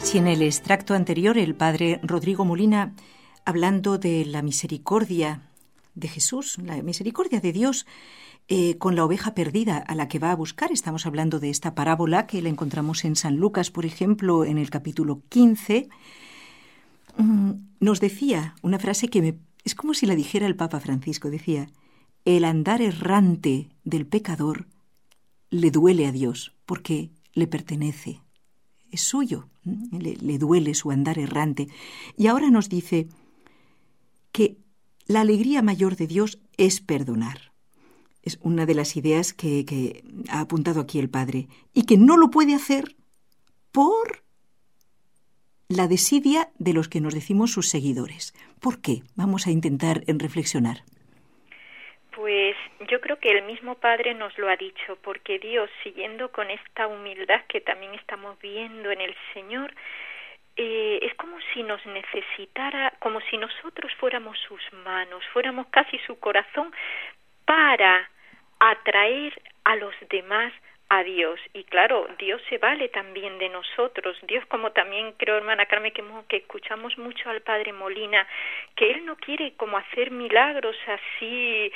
Si en el extracto anterior el padre Rodrigo Molina, hablando de la misericordia de Jesús, la misericordia de Dios con la oveja perdida a la que va a buscar, estamos hablando de esta parábola que la encontramos en San Lucas, por ejemplo, en el capítulo 15, nos decía una frase que es como si la dijera el Papa Francisco, decía: el andar errante del pecador le duele a Dios porque le pertenece. Es suyo, le duele su andar errante. Y ahora nos dice que la alegría mayor de Dios es perdonar. Es una de las ideas que ha apuntado aquí el Padre. Y que no lo puede hacer por la desidia de los que nos decimos sus seguidores. ¿Por qué? Vamos a intentar reflexionar. Pues yo creo que el mismo Padre nos lo ha dicho, porque Dios, siguiendo con esta humildad que también estamos viendo en el Señor, es como si nos necesitara, como si nosotros fuéramos sus manos, fuéramos casi su corazón para atraer a los demás a Dios. Y claro, Dios se vale también de nosotros. Dios, como también creo, hermana Carmen, que escuchamos mucho al Padre Molina, que Él no quiere como hacer milagros así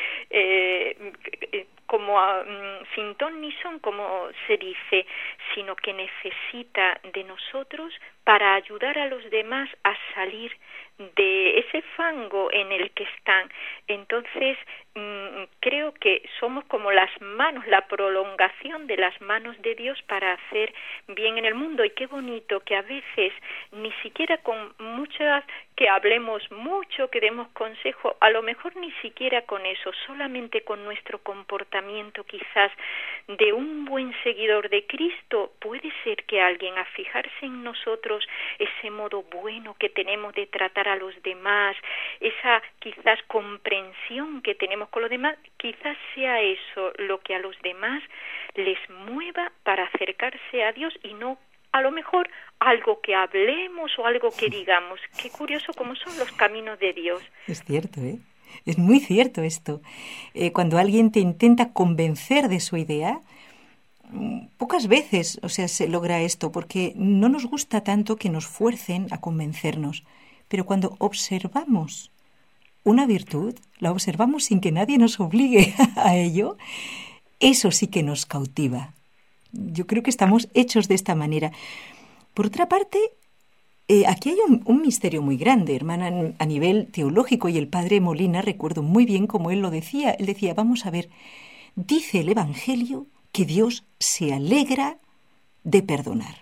como sin ton ni son, como se dice, sino que necesita de nosotros para ayudar a los demás a salir de ese fango en el que están. Entonces, creo que somos como las manos, la prolongación de las manos de Dios para hacer bien en el mundo. Y qué bonito que a veces, ni siquiera con muchas, que hablemos mucho, que demos consejo, a lo mejor ni siquiera con eso, solamente con nuestro comportamiento quizás de un buen seguidor de Cristo, puede ser que alguien, a fijarse en nosotros, ese modo bueno que tenemos de tratar a los demás, esa quizás comprensión que tenemos con los demás, quizás sea eso lo que a los demás les mueva para acercarse a Dios y no a lo mejor algo que hablemos o algo que digamos. Qué curioso cómo son los caminos de Dios. Es cierto, ¿eh? Es muy cierto esto. Cuando alguien te intenta convencer de su idea, pocas veces, se logra esto, porque no nos gusta tanto que nos fuercen a convencernos. Pero cuando observamos una virtud, la observamos sin que nadie nos obligue a ello, eso sí que nos cautiva. Yo creo que estamos hechos de esta manera. Por otra parte, aquí hay un misterio muy grande, hermana, a nivel teológico, y el padre Molina, recuerdo muy bien cómo él lo decía. Él decía, vamos a ver, dice el Evangelio que Dios se alegra de perdonar.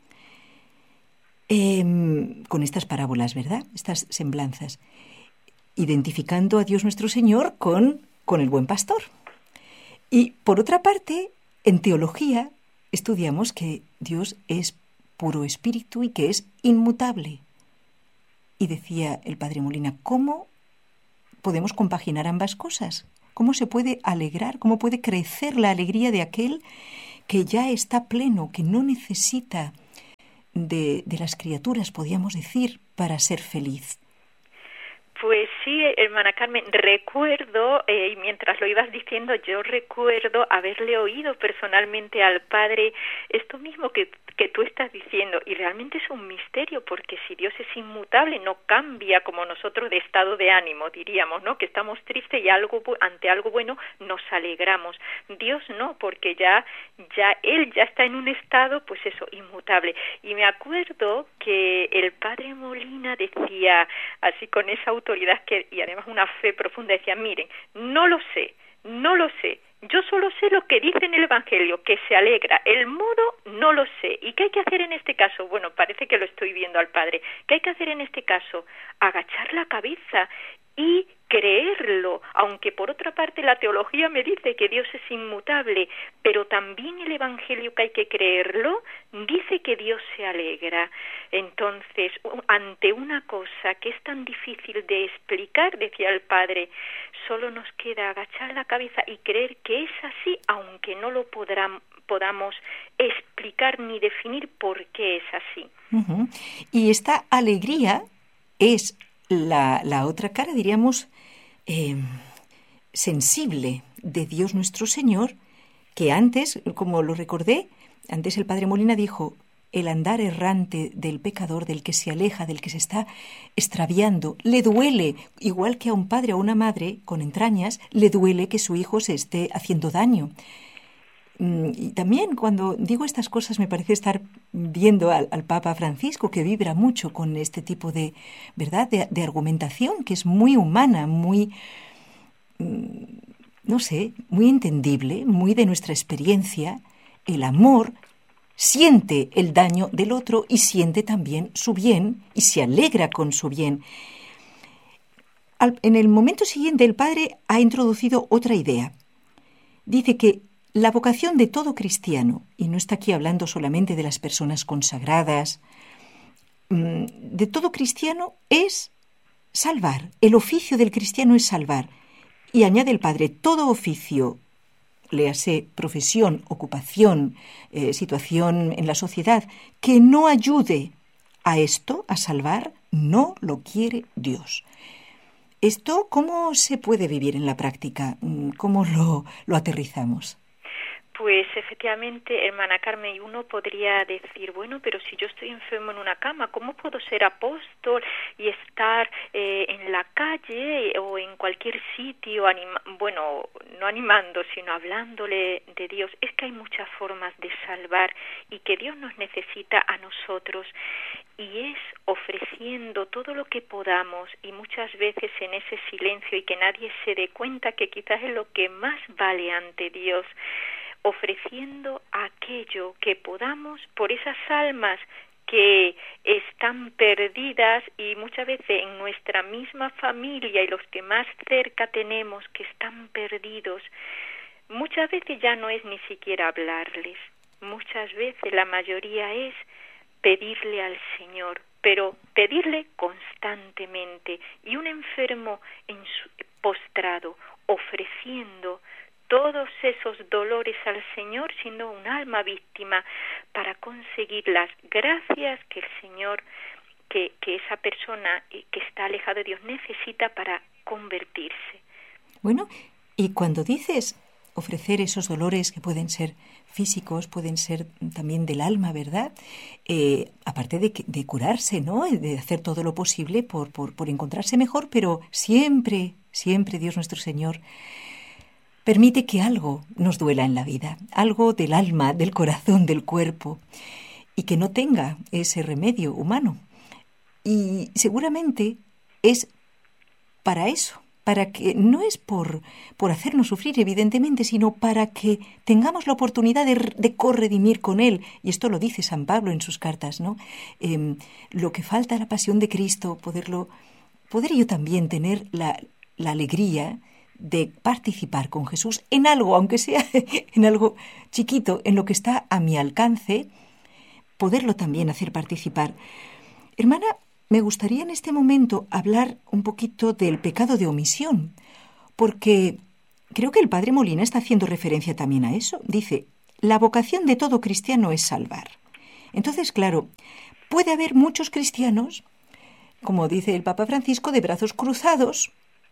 Con estas parábolas, ¿verdad? Estas semblanzas, identificando a Dios nuestro Señor con el buen pastor. Y por otra parte, en teología estudiamos que Dios es puro espíritu y que es inmutable. Y decía el padre Molina, ¿cómo podemos compaginar ambas cosas? ¿Cómo se puede alegrar, cómo puede crecer la alegría de aquel que ya está pleno, que no necesita de las criaturas, podríamos decir, para ser feliz? Pues sí, hermana Carmen, recuerdo, y mientras lo ibas diciendo, yo recuerdo haberle oído personalmente al Padre esto mismo que tú estás diciendo, y realmente es un misterio, porque si Dios es inmutable, no cambia como nosotros de estado de ánimo, diríamos, ¿no? Que estamos tristes y ante algo bueno nos alegramos. Dios no, porque ya Él ya está en un estado, pues eso, inmutable. Y me acuerdo que el Padre Molina decía, así con esa autoridad y además una fe profunda, decía, miren, no lo sé, yo solo sé lo que dice en el Evangelio, que se alegra, el modo no lo sé. ¿Y qué hay que hacer en este caso? Bueno, parece que lo estoy viendo al Padre. ¿Qué hay que hacer en este caso? Agachar la cabeza y creerlo, aunque por otra parte la teología me dice que Dios es inmutable, pero también el Evangelio, que hay que creerlo, dice que Dios se alegra. Entonces, ante una cosa que es tan difícil de explicar, decía el Padre, solo nos queda agachar la cabeza y creer que es así, aunque no lo podamos explicar ni definir por qué es así. Uh-huh. Y esta alegría es la otra cara, diríamos, sensible de Dios nuestro Señor, que antes, como lo recordé, antes el padre Molina dijo, el andar errante del pecador, del que se aleja, del que se está extraviando, le duele, igual que a un padre o a una madre con entrañas, le duele que su hijo se esté haciendo daño. Y también cuando digo estas cosas me parece estar viendo al Papa Francisco, que vibra mucho con este tipo de, ¿verdad?, de argumentación, que es muy humana, muy, no sé, muy entendible, muy de nuestra experiencia. El amor siente el daño del otro y siente también su bien y se alegra con su bien. En el momento siguiente el padre ha introducido otra idea. Dice que la vocación de todo cristiano, y no está aquí hablando solamente de las personas consagradas, de todo cristiano es salvar. El oficio del cristiano es salvar. Y añade el padre, todo oficio, léase profesión, ocupación, situación en la sociedad, que no ayude a esto, a salvar, no lo quiere Dios. ¿Esto cómo se puede vivir en la práctica? ¿Cómo lo aterrizamos? Pues efectivamente, hermana Carmen, uno podría decir, bueno, pero si yo estoy enfermo en una cama, ¿cómo puedo ser apóstol y estar en la calle o en cualquier sitio, bueno, no animando, sino hablándole de Dios? Es que hay muchas formas de salvar y que Dios nos necesita a nosotros. Y es ofreciendo todo lo que podamos y muchas veces en ese silencio y que nadie se dé cuenta, que quizás es lo que más vale ante Dios, ofreciendo aquello que podamos por esas almas que están perdidas y muchas veces en nuestra misma familia y los que más cerca tenemos que están perdidos. Muchas veces ya no es ni siquiera hablarles, muchas veces la mayoría es pedirle al Señor, pero pedirle constantemente. Y un enfermo postrado, ofreciendo todos esos dolores al Señor, siendo un alma víctima, para conseguir las gracias que el Señor, que esa persona que está alejada de Dios necesita para convertirse. Bueno, y cuando dices ofrecer esos dolores que pueden ser físicos, pueden ser también del alma, ¿verdad? Aparte de curarse, ¿no? De hacer todo lo posible por encontrarse mejor, pero siempre, siempre Dios nuestro Señor permite que algo nos duela en la vida, algo del alma, del corazón, del cuerpo, y que no tenga ese remedio humano. Y seguramente es para eso, para que no es por hacernos sufrir, evidentemente, sino para que tengamos la oportunidad de corredimir con Él. Y esto lo dice San Pablo en sus cartas, ¿no? Lo que falta a la pasión de Cristo, poder yo también tener la alegría de participar con Jesús en algo, aunque sea en algo chiquito, en lo que está a mi alcance, poderlo también hacer participar. Hermana, me gustaría en este momento hablar un poquito del pecado de omisión, porque creo que el padre Molina está haciendo referencia también a eso. Dice, la vocación de todo cristiano es salvar. Entonces, claro, puede haber muchos cristianos, como dice el Papa Francisco, de brazos cruzados,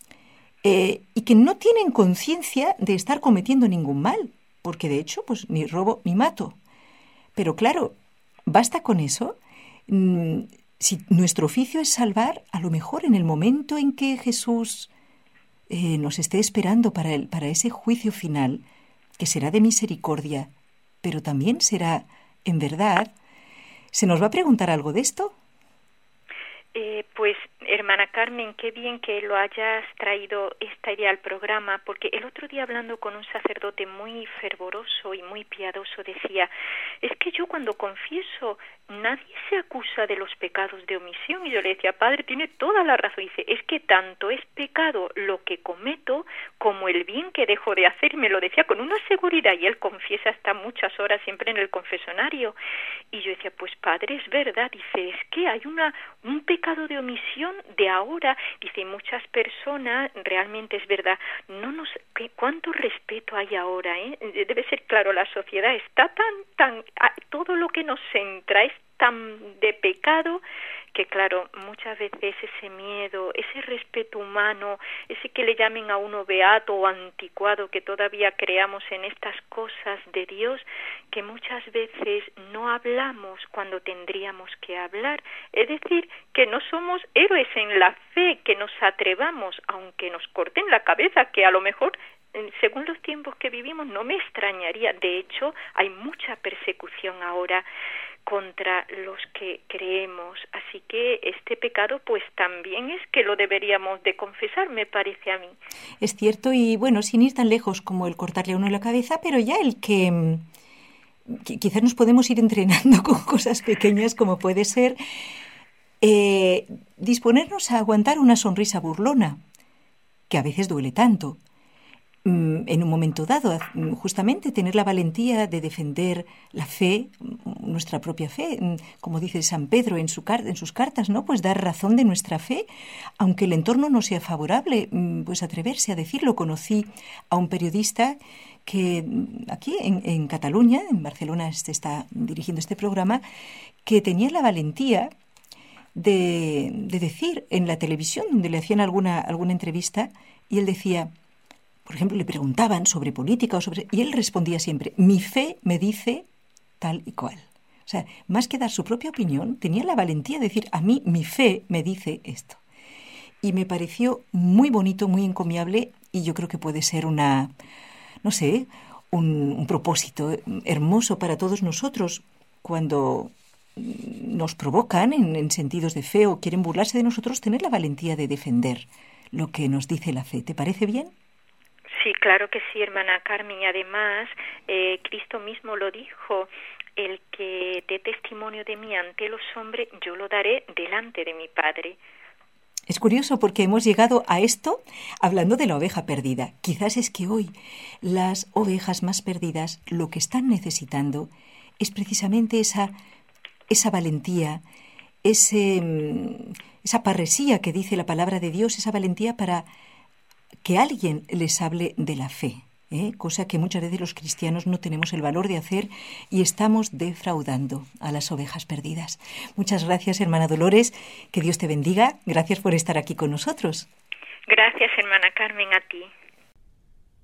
y que no tienen conciencia de estar cometiendo ningún mal, porque de hecho, pues ni robo ni mato. Pero claro, ¿basta con eso? Si nuestro oficio es salvar, a lo mejor en el momento en que Jesús nos esté esperando para ese juicio final, que será de misericordia, pero también será en verdad, ¿se nos va a preguntar algo de esto? Pues, hermana Carmen, qué bien que lo hayas traído esta idea al programa, porque el otro día hablando con un sacerdote muy fervoroso y muy piadoso decía, es que yo cuando confieso nadie se acusa de los pecados de omisión, y yo le decía, padre, tiene toda la razón, y dice, es que tanto es pecado lo que cometo como el bien que dejo de hacer, y me lo decía con una seguridad, y él confiesa hasta muchas horas siempre en el confesonario, y yo decía, pues padre, es verdad, dice, es que hay un pecado de omisión de ahora, dice, muchas personas, realmente es verdad, cuánto respeto hay ahora, debe ser claro, la sociedad está todo lo que nos entra es tan de pecado que claro, muchas veces ese miedo, ese respeto humano, ese que le llamen a uno beato o anticuado, que todavía creamos en estas cosas de Dios, que muchas veces no hablamos cuando tendríamos que hablar. Es decir, que no somos héroes en la fe, que nos atrevamos, aunque nos corten la cabeza, que a lo mejor según los tiempos que vivimos no me extrañaría. De hecho, hay mucha persecución ahora contra los que creemos, así que este pecado pues también es que lo deberíamos de confesar, me parece a mí. Es cierto, y bueno, sin ir tan lejos como el cortarle a uno la cabeza, pero ya el que quizás nos podemos ir entrenando con cosas pequeñas como puede ser disponernos a aguantar una sonrisa burlona, que a veces duele tanto. En un momento dado, justamente tener la valentía de defender la fe, nuestra propia fe, como dice San Pedro en sus cartas, ¿no? Pues dar razón de nuestra fe, aunque el entorno no sea favorable, pues atreverse a decirlo. Conocí a un periodista que aquí en Cataluña, en Barcelona se está dirigiendo este programa, que tenía la valentía de decir en la televisión, donde le hacían alguna entrevista, y él decía, por ejemplo, le preguntaban sobre política y él respondía siempre, mi fe me dice tal y cual. O sea, más que dar su propia opinión, tenía la valentía de decir, a mí mi fe me dice esto. Y me pareció muy bonito, muy encomiable, y yo creo que puede ser un propósito hermoso para todos nosotros cuando nos provocan en sentidos de fe o quieren burlarse de nosotros, tener la valentía de defender lo que nos dice la fe. ¿Te parece bien? Sí, claro que sí, hermana Carmen, y además Cristo mismo lo dijo, el que dé testimonio de mí ante los hombres, yo lo daré delante de mi Padre. Es curioso porque hemos llegado a esto hablando de la oveja perdida. Quizás es que hoy las ovejas más perdidas lo que están necesitando es precisamente esa valentía, esa parresía que dice la palabra de Dios, esa valentía para que alguien les hable de la fe, cosa que muchas veces los cristianos no tenemos el valor de hacer y estamos defraudando a las ovejas perdidas. Muchas gracias, hermana Dolores, que Dios te bendiga. Gracias por estar aquí con nosotros. Gracias, hermana Carmen, a ti.